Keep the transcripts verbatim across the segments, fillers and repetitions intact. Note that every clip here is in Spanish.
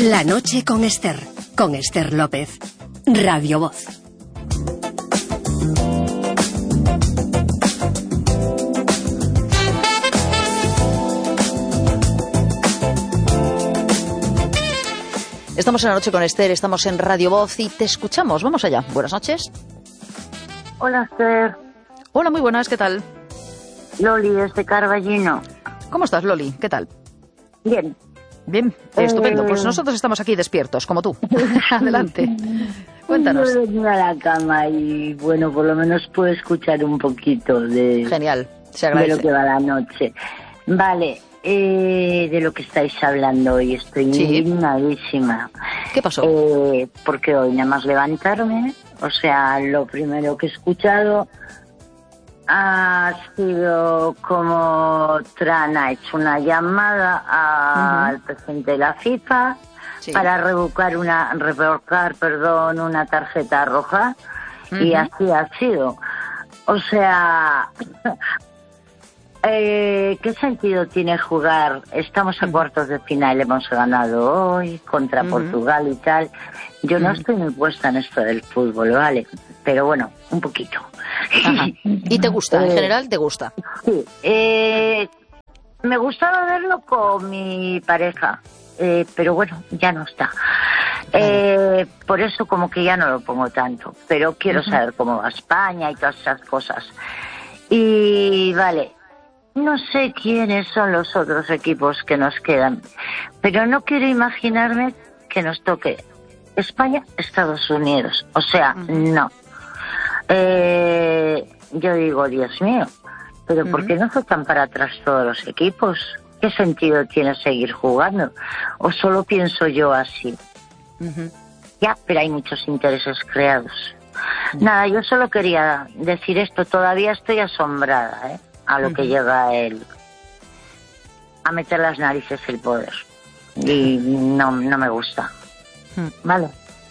La noche con Esther, con Esther López, Radio Voz. Estamos en La noche con Esther, estamos en Radio Voz y te escuchamos. Vamos allá. Buenas noches. Hola, Esther. Hola, muy buenas, ¿qué tal? Loli, desde Carballino. ¿Cómo estás, Loli? ¿Qué tal? Bien. Bien, estupendo. Eh... Pues nosotros estamos aquí despiertos, como tú. Adelante. Cuéntanos. Yo venía a la cama y, bueno, por lo menos puedo escuchar un poquito de... Genial, se de agradece. lo que va la noche. Vale, eh, de lo que estáis hablando hoy. Estoy Sí. indignadísima. ¿Qué pasó? Eh, porque hoy nada más levantarme, o sea, lo primero que he escuchado ha sido como Trump ha hecho una llamada a- Ujú. al presidente de la FIFA Sí. para revocar una, revocar, perdón, una tarjeta roja, y Ujú. así ha sido. O sea, eh, ¿qué sentido tiene jugar? Estamos a cuartos de final, hemos ganado hoy contra Ujú. Portugal y tal. Yo no Ujú. estoy muy puesta en esto del fútbol, ¿vale? Pero bueno, un poquito. Ajá. ¿Y te gusta? En Eh, general, ¿te gusta? Sí, eh, me gustaba verlo con mi pareja, eh, pero bueno, ya no está. Eh, por eso como que ya no lo pongo tanto, pero quiero Ujú. saber cómo va España y todas esas cosas. Y vale, no sé quiénes son los otros equipos que nos quedan, pero no quiero imaginarme que nos toque España, Estados Unidos. O sea, Ujú. no. Eh, yo digo, Dios mío, pero ¿por Ujú. qué no se están para atrás todos los equipos? ¿Qué sentido tiene seguir jugando? ¿O solo pienso yo así? Ujú. Ya, pero hay muchos intereses creados. Nada, yo solo quería decir esto. Todavía estoy asombrada, ¿eh? A lo que Ujú. llega él a meter las narices el poder. Y no, no me gusta. Ujú. Vale.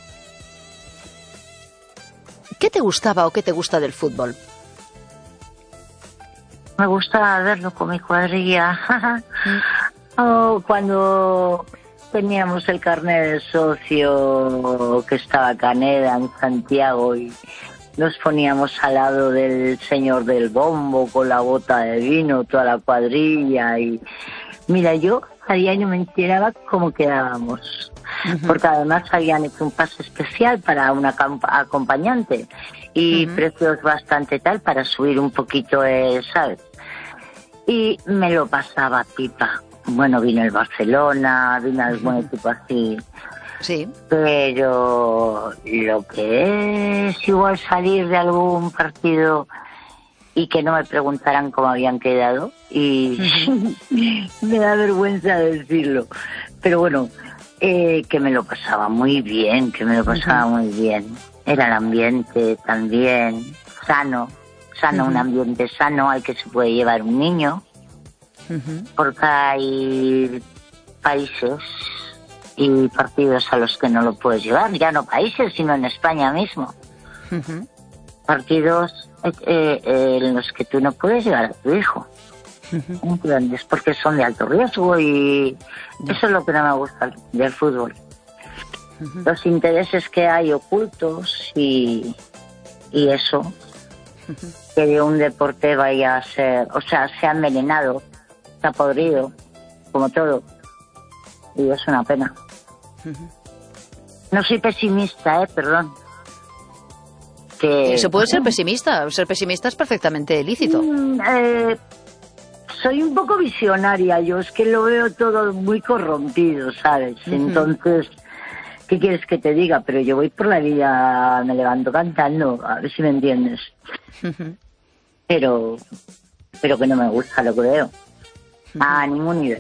¿Qué te gustaba o qué te gusta del fútbol? Me gusta verlo con mi cuadrilla. O cuando teníamos el carnet de socio, que estaba Caneda en Santiago, y nos poníamos al lado del señor del bombo con la bota de vino, toda la cuadrilla. Y mira, yo a día no me enteraba cómo quedábamos. Ujú. Porque además habían hecho un pase especial para una camp- acompañante y Ujú. precios bastante tal para subir un poquito, eh, ¿sabes? Y me lo pasaba pipa. Bueno, vino el Barcelona, vino algún equipo así, Sí. pero lo que es igual salir de algún partido y que no me preguntaran cómo habían quedado, y me da vergüenza decirlo, pero bueno, eh, que me lo pasaba muy bien, que me lo pasaba muy bien. Era el ambiente también sano, sano, Ujú. un ambiente sano al que se puede llevar un niño, Ujú. porque hay países y partidos a los que no lo puedes llevar, ya no países, sino en España mismo. Ujú. Partidos eh, eh, en los que tú no puedes llevar a tu hijo. Ujú. ¿Entiendes? Porque son de alto riesgo y eso es lo que no me gusta del fútbol. Ujú. Los intereses que hay ocultos y, y eso, Ujú. que de un deporte vaya a ser, o sea, se ha envenenado, se ha podrido, como todo. Y es una pena. Ujú. No soy pesimista, eh, perdón. Que Se puede ser pesimista. Ser pesimista es perfectamente lícito. Mm, eh, soy un poco visionaria, yo es que lo veo todo muy corrompido, ¿sabes? Ujú. Entonces, ¿qué quieres que te diga? Pero yo voy por la vida, me levanto cantando, a ver si me entiendes. Ujú. Pero, pero que no me gusta lo que veo. A ningún nivel.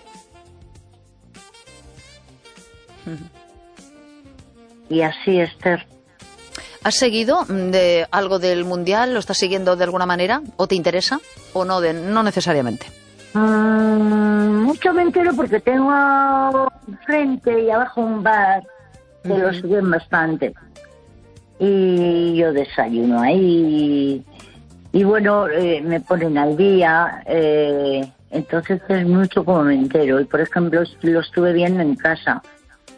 Ujú. Y así, Esther. ¿Has seguido mm, de algo del Mundial? ¿Lo estás siguiendo de alguna manera? ¿O te interesa? ¿O no, de, no necesariamente? Mm, mucho me entero porque tengo frente y abajo un bar que Ujú. lo siguen bastante. Y yo desayuno ahí. Y bueno, eh, me ponen al día. Eh, entonces es mucho como me entero. Y por ejemplo, lo estuve viendo en casa.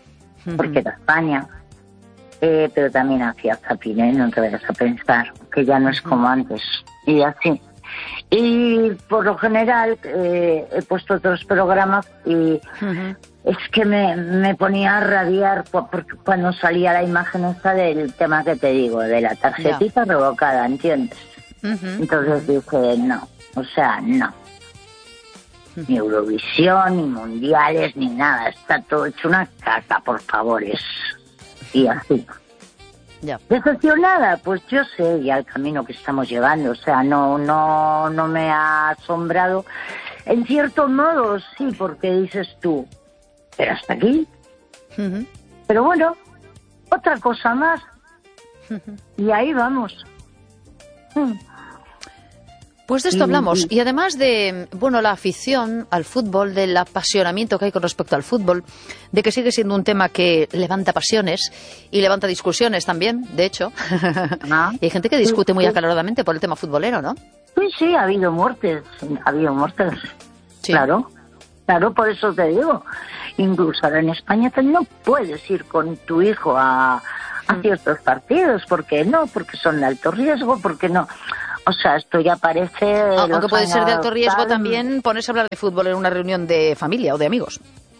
uh-huh. porque era España, eh, pero también hacía zapping, ¿eh? No te vayas a pensar, que ya no es como antes, y así. Y por lo general eh, he puesto otros programas y uh-huh. es que me, me ponía a rabiar porque cuando salía la imagen esta del tema que te digo, de la tarjetita yeah. revocada, ¿entiendes? Uh-huh. Entonces dije, no, o sea, no. Uh-huh. Ni Eurovisión, ni mundiales, ni nada, está todo hecho una caca, por favores. Y así. Ya. Decepcionada, pues yo sé ya el camino que estamos llevando, o sea, no, no, no me ha asombrado. En cierto modo, sí, porque dices tú, pero hasta aquí. Uh-huh. Pero bueno, otra cosa más. Uh-huh. Y ahí vamos. Uh. Pues de esto hablamos. Y además de, bueno, la afición al fútbol, del apasionamiento que hay con respecto al fútbol, de que sigue siendo un tema que levanta pasiones y levanta discusiones también, de hecho. Ah, y hay gente que discute sí, muy sí. acaloradamente por el tema futbolero, ¿no? Sí, sí, ha habido muertes, ha habido muertes. Sí. Claro, claro, por eso te digo. Incluso ahora en España no puedes ir con tu hijo a, a ciertos partidos. ¿Por qué no? Porque son de alto riesgo, porque no... O sea, esto ya parece... Ah, aunque puede ser de alto riesgo tal... también ponerse a hablar de fútbol en una reunión de familia o de amigos.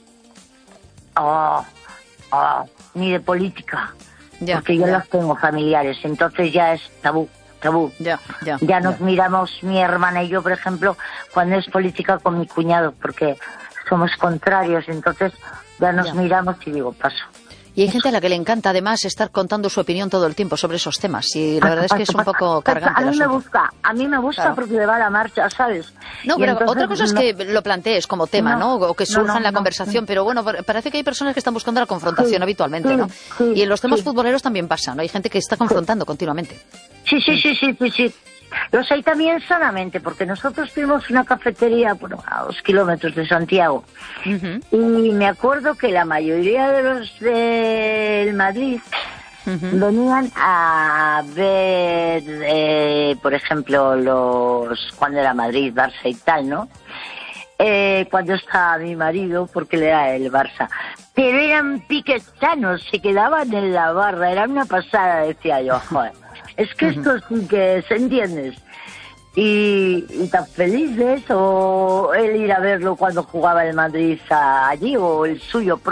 Oh, oh, ni de política. Ya, porque yo ya. Los tengo familiares, entonces ya es tabú, tabú. Ya, ya, ya nos ya. miramos, mi hermana y yo, por ejemplo, cuando es política con mi cuñado, porque somos contrarios, entonces ya nos ya. miramos y digo, paso. Y hay gente a la que le encanta, además, estar contando su opinión todo el tiempo sobre esos temas. Y la verdad es que es un poco cargante. A mí me gusta, a mí me gusta claro. porque le va la marcha, ¿sabes? No, y pero entonces, otra cosa es que no, lo plantees como tema, ¿no? ¿no? O que surja no, no, en la no, conversación. no. Pero bueno, parece que hay personas que están buscando la confrontación sí, habitualmente, sí, ¿no? Sí, y en los temas sí. futboleros también pasa, ¿no? Hay gente que está confrontando sí. continuamente. Sí, sí, sí, sí, sí, sí. Los hay también sanamente, porque nosotros tuvimos una cafetería bueno, a dos kilómetros de Santiago. Uh-huh. Y me acuerdo que la mayoría de los del Madrid uh-huh. venían a ver, eh, por ejemplo, los cuando era Madrid, Barça y tal, ¿no? Eh, cuando estaba mi marido, porque le era el Barça. Pero eran piques sanos, se quedaban en la barra, era una pasada, decía yo, joder. Es que esto sí que es, ¿entiendes? Y, y tan felices, o él ir a verlo cuando jugaba el Madrid allí, o el suyo propio.